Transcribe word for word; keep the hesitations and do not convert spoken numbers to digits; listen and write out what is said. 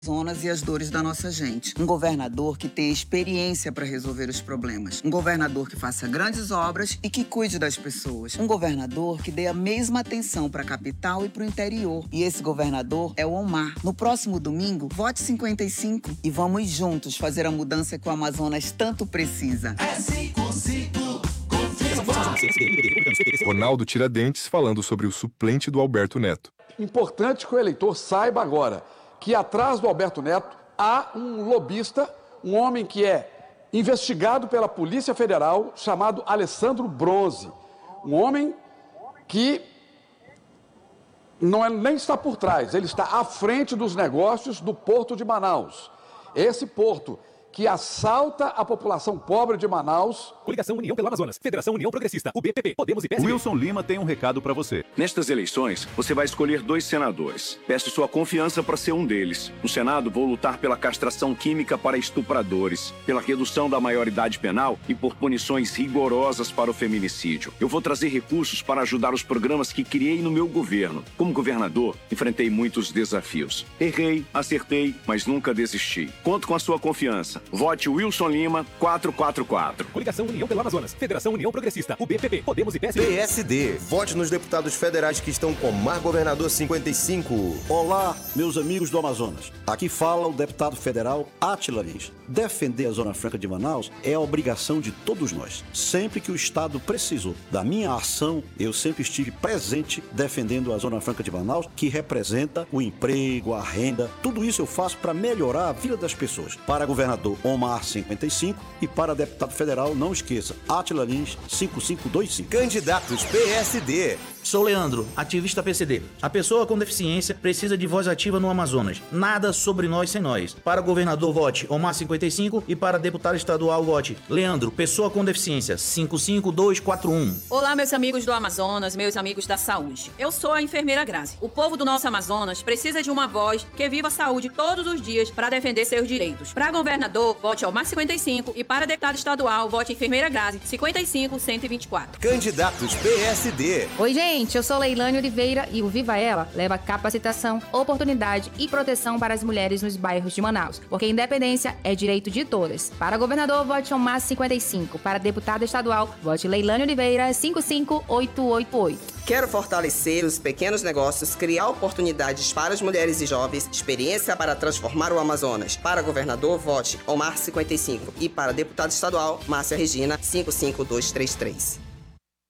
zonas e as dores da nossa gente. Um governador que tenha experiência para resolver os problemas. Um governador que faça grandes obras e que cuide das pessoas. Um governador que dê a mesma atenção para a capital e para o interior. E esse governador é o Omar. No próximo domingo, vote cinquenta e cinco e vamos juntos fazer a mudança que o Amazonas tanto precisa. É cinco cinco. Ronaldo Tiradentes falando sobre o suplente do Alberto Neto. Importante que o eleitor saiba agora que atrás do Alberto Neto há um lobista, um homem que é investigado pela Polícia Federal, chamado Alessandro Bronze. Um homem que não é, nem está por trás, ele está à frente dos negócios do Porto de Manaus. Esse porto que assalta a população pobre de Manaus. Coligação União pelo Amazonas, Federação União Progressista, U B P P, Podemos e P S B. Wilson Lima tem um recado para você. Nestas eleições, você vai escolher dois senadores. Peço sua confiança para ser um deles. No Senado, vou lutar pela castração química para estupradores, pela redução da maioridade penal e por punições rigorosas para o feminicídio. Eu vou trazer recursos para ajudar os programas que criei no meu governo. Como governador, enfrentei muitos desafios. Errei, acertei, mas nunca desisti. Conto com a sua confiança. Vote Wilson Lima, quatrocentos e quarenta e quatro. Coligação União pelo Amazonas, Federação União Progressista, U B P P, Podemos e P S B. P S D. Vote nos deputados federais que estão com Mar Governador cinquenta e cinco. Olá, meus amigos do Amazonas. Aqui fala o deputado federal Átila Lins. Defender a Zona Franca de Manaus é a obrigação de todos nós. Sempre que o Estado precisou da minha ação, eu sempre estive presente defendendo a Zona Franca de Manaus, que representa o emprego, a renda. Tudo isso eu faço para melhorar a vida das pessoas. Para governador Omar cinquenta e cinco e para deputado federal, não esqueça, Átila Lins cinco cinco dois cinco. Candidatos P S D. Sou Leandro, ativista P C D. A pessoa com deficiência precisa de voz ativa no Amazonas. Nada sobre nós sem nós. Para governador, vote Omar cinquenta e cinco e para deputado estadual, vote Leandro, pessoa com deficiência, cinco cinco dois quatro um. Olá, meus amigos do Amazonas, meus amigos da saúde. Eu sou a enfermeira Grazi. O povo do nosso Amazonas precisa de uma voz que viva a saúde todos os dias para defender seus direitos. Para governador, vote Omar cinquenta e cinco e para deputado estadual, vote enfermeira Grazi, cinquenta e cinco cento e vinte e quatro. Candidatos P S D. Oi, gente, eu sou Leilane Oliveira e o Viva Ela leva capacitação, oportunidade e proteção para as mulheres nos bairros de Manaus, porque independência é direito de todas. Para governador, vote Omar cinquenta e cinco. Para deputado estadual, vote Leilane Oliveira, cinco cinco oito oito oito. Quero fortalecer os pequenos negócios, criar oportunidades para as mulheres e jovens, experiência para transformar o Amazonas. Para governador, vote Omar cinquenta e cinco. E para deputado estadual, Márcia Regina, cinco cinco dois três três.